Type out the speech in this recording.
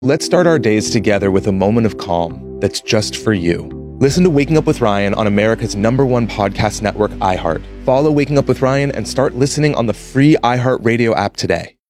Let's start our days together with a moment of calm that's just for you. Listen to Waking Up with Ryan on America's #1 podcast network, iHeart. Follow Waking Up with Ryan and start listening on the free iHeartRadio app today.